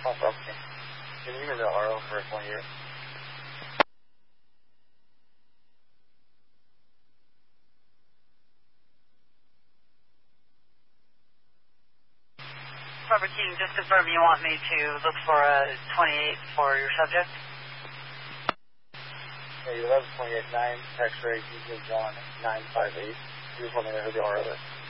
Oh, okay. Can you give me the RO for 28? Robert King, just confirm you want me to look for a 28 for your subject? Yeah, 1128-9, X-ray, John 958. You just want me to know who the RO is.